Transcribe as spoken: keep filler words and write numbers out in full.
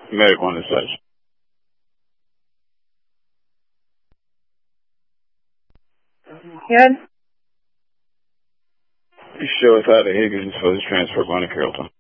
medical and such. Good. You show us how the Higgins for the transfer going to Carrollton.